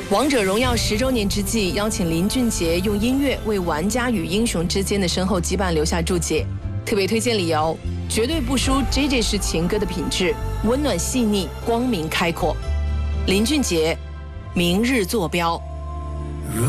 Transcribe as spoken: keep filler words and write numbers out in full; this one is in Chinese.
王者荣耀十周年之际，邀请林俊杰用音乐为玩家与英雄之间的深厚羁绊留下注解。特别推荐理由：绝对不输 J J 式情歌的品质，温暖细腻，光明开阔。林俊杰，明日坐标。